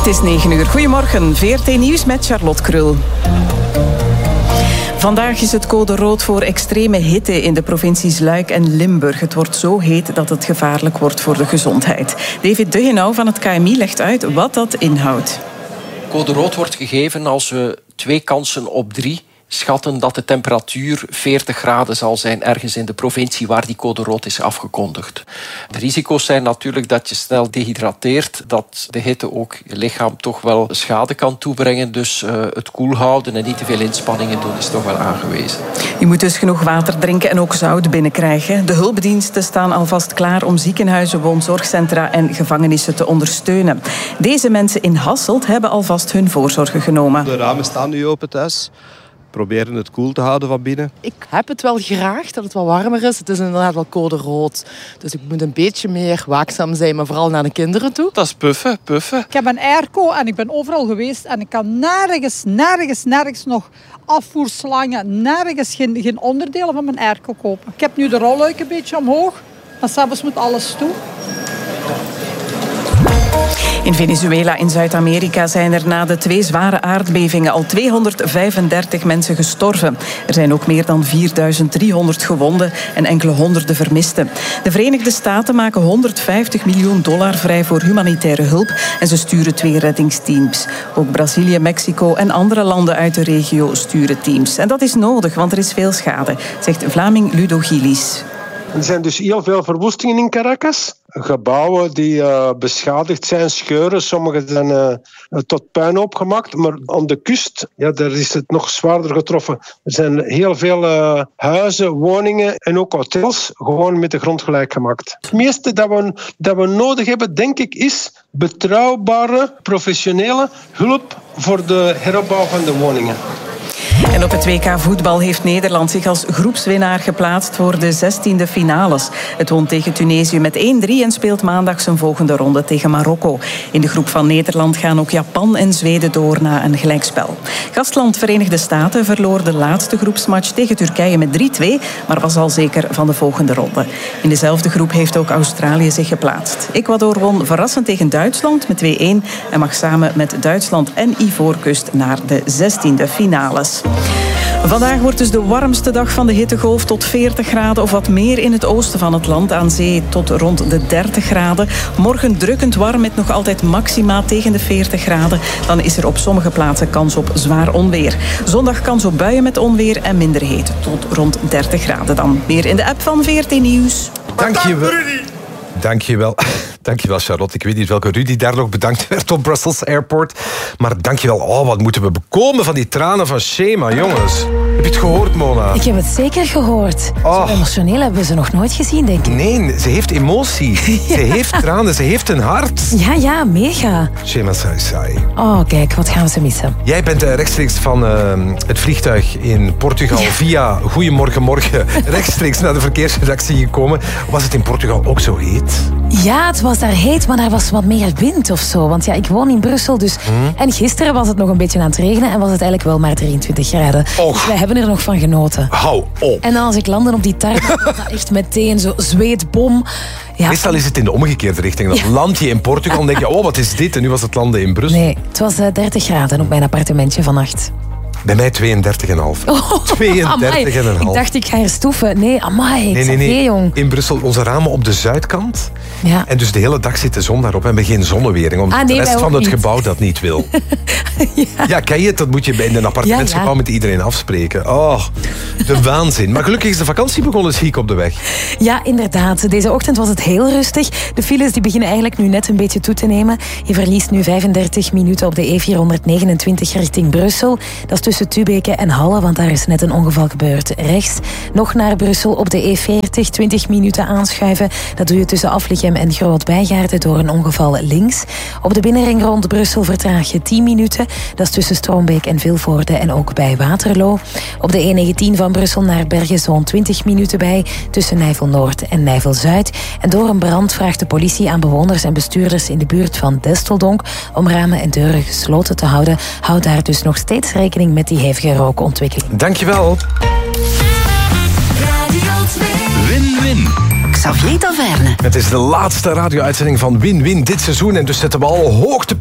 Het is 9 uur. Goedemorgen, VRT Nieuws met Charlotte Krul. Vandaag is het code rood voor extreme hitte in de provincies Luik en Limburg. Het wordt zo heet dat het gevaarlijk wordt voor de gezondheid. David Duggenau van het KMI legt uit wat dat inhoudt. Code rood wordt gegeven als we 2 kansen op 3 schatten dat de temperatuur 40 graden zal zijn ergens in de provincie waar die code rood is afgekondigd. De risico's zijn natuurlijk dat je snel dehydrateert, dat de hitte ook je lichaam toch wel schade kan toebrengen. Dus het koel houden en niet te veel inspanningen doen is toch wel aangewezen. Je moet dus genoeg water drinken en ook zout binnenkrijgen. De hulpdiensten staan alvast klaar om ziekenhuizen, woonzorgcentra en gevangenissen te ondersteunen. Deze mensen in Hasselt hebben alvast hun voorzorgen genomen. De ramen staan nu open thuis. Proberen het koel te houden van binnen. Ik heb het wel graag dat het wat warmer is. Het is inderdaad wel code rood. Dus ik moet een beetje meer waakzaam zijn, maar vooral naar de kinderen toe. Dat is puffen. Ik heb een airco en ik ben overal geweest en ik kan nergens nog afvoerslangen, nergens geen onderdelen van mijn airco kopen. Ik heb nu de rolluik een beetje omhoog, maar s'avonds moet alles toe. In Venezuela in Zuid-Amerika zijn er na de 2 zware aardbevingen al 235 mensen gestorven. Er zijn ook meer dan 4.300 gewonden en enkele honderden vermisten. De Verenigde Staten maken $150 miljoen vrij voor humanitaire hulp en ze sturen 2 reddingsteams. Ook Brazilië, Mexico en andere landen uit de regio sturen teams. En dat is nodig, want er is veel schade, zegt Vlaming Ludo Gilis. Er zijn dus heel veel verwoestingen in Caracas. Gebouwen die beschadigd zijn, scheuren. Sommige zijn tot puinhoop gemaakt. Maar aan de kust, daar is het nog zwaarder getroffen. Er zijn heel veel huizen, woningen en ook hotels gewoon met de grond gelijk gemaakt. Het meeste dat we nodig hebben, denk ik, is betrouwbare, professionele hulp voor de heropbouw van de woningen. En op het WK voetbal heeft Nederland zich als groepswinnaar geplaatst voor de 16e finales. Het won tegen Tunesië met 1-3 en speelt maandag zijn volgende ronde tegen Marokko. In de groep van Nederland gaan ook Japan en Zweden door na een gelijkspel. Gastland Verenigde Staten verloor de laatste groepsmatch tegen Turkije met 3-2, maar was al zeker van de volgende ronde. In dezelfde groep heeft ook Australië zich geplaatst. Ecuador won verrassend tegen Duitsland met 2-1 en mag samen met Duitsland en Ivoorkust naar de 16e finales. Vandaag wordt dus de warmste dag van de hittegolf tot 40 graden of wat meer in het oosten van het land. Aan zee tot rond de 30 graden. Morgen drukkend warm met nog altijd maxima tegen de 40 graden. Dan is er op sommige plaatsen kans op zwaar onweer. Zondag kans op buien met onweer en minder heet tot rond 30 graden dan. Meer in de app van VRT Nieuws. Dankjewel, Charlotte. Ik weet niet welke Rudy daar nog bedankt werd op Brussels Airport. Maar dankjewel. Oh, wat moeten we bekomen van die tranen van Shema, jongens. Heb je het gehoord, Mona? Ik heb het zeker gehoord. Oh. Zo emotioneel hebben we ze nog nooit gezien, denk ik. Nee, ze heeft emotie. Ze heeft tranen, ze heeft een hart. Ja, mega. Shema Saisai. Oh, kijk, wat gaan we ze missen. Jij bent rechtstreeks van het vliegtuig in Portugal via Goedemorgen Morgen rechtstreeks naar de verkeersredactie gekomen. Was het in Portugal ook zo heet? Ja, het was daar heet, maar daar was wat meer wind of zo. Want ja, ik woon in Brussel, dus... En gisteren was het nog een beetje aan het regenen en was het eigenlijk wel maar 23 graden. Och. Dus wij hebben er nog van genoten. Hou op. En dan als ik landde op die tarmac, was dat echt meteen zo zweetbom. Ja. Meestal is het in de omgekeerde richting. Dan land je in Portugal en denk je, oh, wat is dit? En nu was het landen in Brussel. Nee, het was 30 graden op mijn appartementje vannacht. Bij mij 32,5. 32,5. Ik dacht, ik ga hier stoeven. Nee, amai. Nee. Jong. In Brussel, onze ramen op de zuidkant. Ja. En dus de hele dag zit de zon daarop en we hebben geen zonnewering. Omdat de rest van het gebouw dat niet wil. Ja, ken je het? Dat moet je in een appartementsgebouw met iedereen afspreken. Oh, de waanzin. Maar gelukkig is de vakantie begonnen chic op de weg. Ja, inderdaad. Deze ochtend was het heel rustig. De files die beginnen eigenlijk nu net een beetje toe te nemen. Je verliest nu 35 minuten op de E429 richting Brussel. Dat is tussen Tubeke en Halle, want daar is net een ongeval gebeurd. Rechts nog naar Brussel op de E40, 20 minuten aanschuiven. Dat doe je tussen Aflichem en Groot-Bijgaarden door een ongeval links. Op de binnenring rond Brussel vertraag je 10 minuten. Dat is tussen Stroombeek en Vilvoorde en ook bij Waterloo. Op de E19 van Brussel naar Bergen zo'n 20 minuten bij, tussen Nijvel-Noord en Nijvel-Zuid. En door een brand vraagt de politie aan bewoners en bestuurders in de buurt van Desteldonk om ramen en deuren gesloten te houden. Houd daar dus nog steeds rekening met die hevige rookontwikkeling. Dankjewel. Win-win. Xavier Taverne. Het is de laatste radio-uitzending van Win-win dit seizoen en dus zetten we al hoogtepunten